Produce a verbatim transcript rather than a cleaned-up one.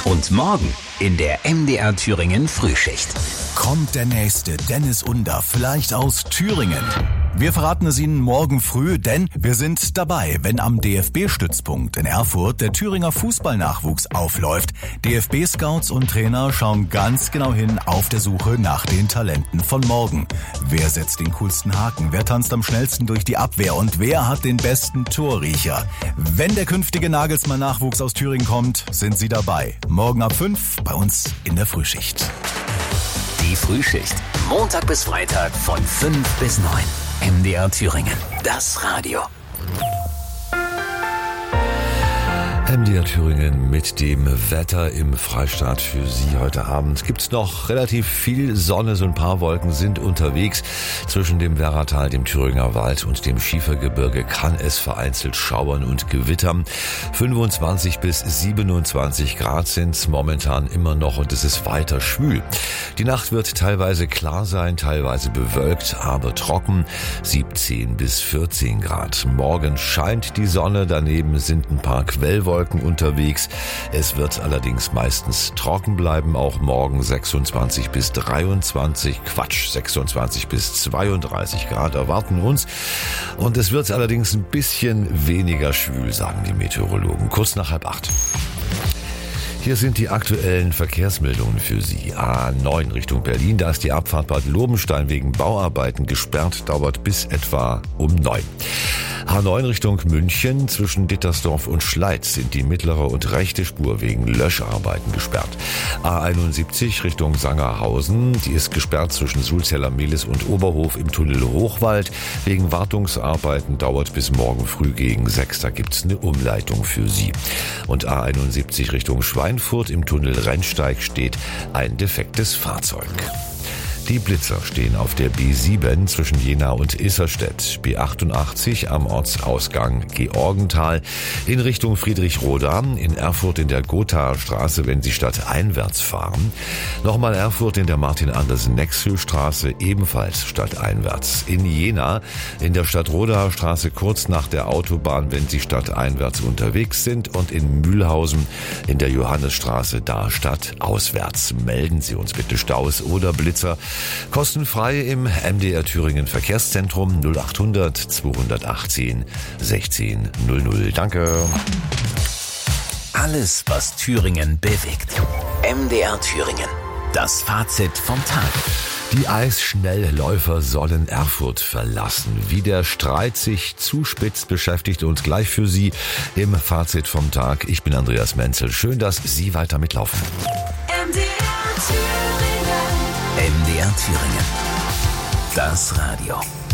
Und morgen in der M D R Thüringen Frühschicht. Kommt der nächste Dennis Under, vielleicht aus Thüringen? Wir verraten es Ihnen morgen früh, denn wir sind dabei, wenn am D F B-Stützpunkt in Erfurt der Thüringer Fußballnachwuchs aufläuft. D F B-Scouts und Trainer schauen ganz genau hin auf der Suche nach den Talenten von morgen. Wer setzt den coolsten Haken? Wer tanzt am schnellsten durch die Abwehr? Und wer hat den besten Torriecher? Wenn der künftige Nagelsmann-Nachwuchs aus Thüringen kommt, sind Sie dabei. Morgen ab fünf bei uns in der Frühschicht. Die Frühschicht. Montag bis Freitag von fünf bis neun. M D R Thüringen. Das Radio. M D R Thüringen mit dem Wetter im Freistaat für Sie heute Abend. Gibt's noch relativ viel Sonne, so ein paar Wolken sind unterwegs. Zwischen dem Werratal, dem Thüringer Wald und dem Schiefergebirge kann es vereinzelt schauern und gewittern. fünfundzwanzig bis siebenundzwanzig Grad sind's momentan immer noch und es ist weiter schwül. Die Nacht wird teilweise klar sein, teilweise bewölkt, aber trocken. siebzehn bis vierzehn Grad. Morgen scheint die Sonne, daneben sind ein paar Quellwolken unterwegs. Es wird allerdings meistens trocken bleiben, auch morgen sechsundzwanzig bis dreiundzwanzig, Quatsch, sechsundzwanzig bis zweiunddreißig Grad erwarten uns. Und es wird allerdings ein bisschen weniger schwül, sagen die Meteorologen. Kurz nach halb acht. Hier sind die aktuellen Verkehrsmeldungen für Sie. A neun Richtung Berlin, da ist die Abfahrt Bad Lobenstein wegen Bauarbeiten gesperrt, dauert bis etwa um neun. A neun Richtung München, zwischen Dittersdorf und Schleiz sind die mittlere und rechte Spur wegen Löscharbeiten gesperrt. A einundsiebzig Richtung Sangerhausen, die ist gesperrt zwischen Sulzeller Mehlis und Oberhof im Tunnel Hochwald. Wegen Wartungsarbeiten dauert bis morgen früh gegen sechs, da gibt's eine Umleitung für Sie. Und A einundsiebzig Richtung Schweinfurt im Tunnel Rennsteig steht ein defektes Fahrzeug. Die Blitzer stehen auf der B sieben zwischen Jena und Isserstedt, B achtundachtzig am Ortsausgang Georgenthal in Richtung Friedrichroda, in Erfurt in der Gothaer Straße, wenn Sie stadteinwärts fahren. Nochmal Erfurt in der Martin-Andersen-Nexhüll-Straße, ebenfalls stadteinwärts. In Jena in der Stadtrodaer Straße kurz nach der Autobahn, wenn Sie stadteinwärts unterwegs sind. Und in Mühlhausen in der Johannesstraße, da stadtauswärts. Melden Sie uns bitte Staus oder Blitzer. Kostenfrei im M D R Thüringen Verkehrszentrum null achthundert zweihundertachtzehn sechzehn null null. Danke. Alles, was Thüringen bewegt. M D R Thüringen. Das Fazit vom Tag. Die Eisschnellläufer sollen Erfurt verlassen. Wie der Streit sich zuspitzt, beschäftigt uns gleich für Sie im Fazit vom Tag. Ich bin Andreas Menzel. Schön, dass Sie weiter mitlaufen. M D R Thüringen. M D R Thüringen. Das Radio.